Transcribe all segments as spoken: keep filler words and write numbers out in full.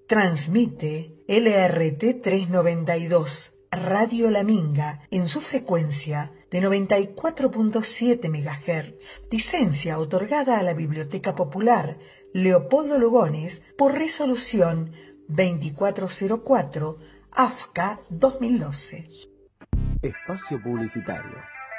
Transmite L R T trescientos noventa y dos Radio La Minga en su frecuencia de noventa y cuatro punto siete megahertz. Licencia otorgada a la Biblioteca Popular Leopoldo Lugones por resolución veinticuatro cero cuatro A F C A dos mil doce. Espacio publicitario.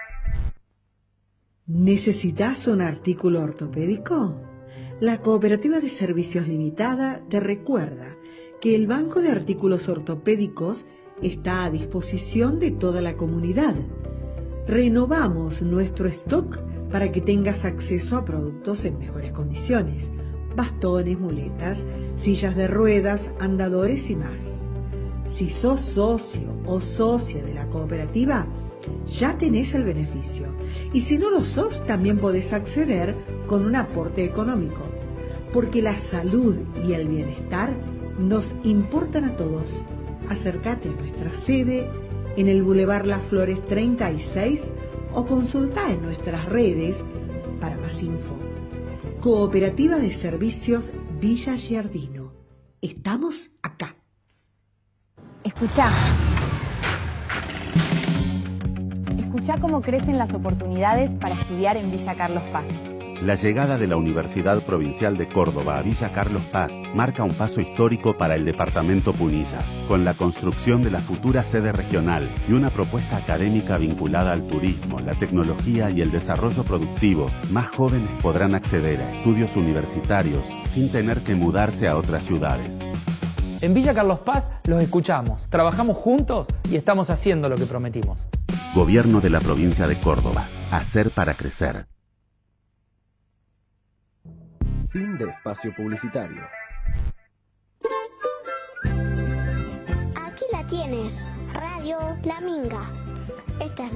¿Necesitas un artículo ortopédico? La Cooperativa de Servicios Limitada te recuerda que el Banco de Artículos Ortopédicos está a disposición de toda la comunidad. Renovamos nuestro stock para que tengas acceso a productos en mejores condiciones: bastones, muletas, sillas de ruedas, andadores y más. Si sos socio o socia de la cooperativa, ya tenés el beneficio. Y si no lo sos, también podés acceder con un aporte económico, porque la salud y el bienestar nos importan a todos. Acércate a nuestra sede en el Boulevard Las Flores treinta y seis o consulta en nuestras redes para más info. Cooperativa de Servicios Villa Giardino. Estamos acá. Escuchá. Escuchá cómo crecen las oportunidades para estudiar en Villa Carlos Paz. La llegada de la Universidad Provincial de Córdoba a Villa Carlos Paz marca un paso histórico para el departamento Punilla, con la construcción de la futura sede regional y una propuesta académica vinculada al turismo, la tecnología y el desarrollo productivo. Más jóvenes podrán acceder a estudios universitarios sin tener que mudarse a otras ciudades. En Villa Carlos Paz los escuchamos, trabajamos juntos y estamos haciendo lo que prometimos. Gobierno de la provincia de Córdoba. Hacer para crecer. Fin de espacio publicitario. Aquí la tienes, Radio La Minga.